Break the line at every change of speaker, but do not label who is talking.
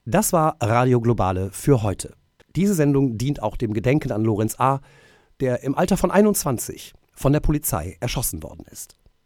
Das war Radio Globale für heute. Diese Sendung dient auch dem Gedenken an Lorenz A., der im Alter von 21 von der Polizei erschossen worden ist.